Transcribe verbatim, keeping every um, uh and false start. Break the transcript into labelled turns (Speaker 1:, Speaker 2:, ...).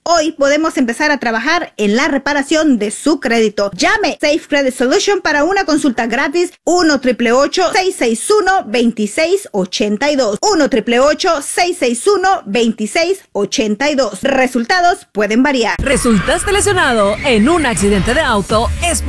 Speaker 1: Hoy podemos empezar a trabajar en la reparación de su crédito. Llame Safe Credit Solution para una consulta gratis. uno, ocho ocho ocho, seis seis uno, dos seis ocho dos. uno, ocho ocho ocho, seis seis uno, dos seis ocho dos. Resultados pueden variar.
Speaker 2: ¿Resultaste lesionado en un accidente de auto? Es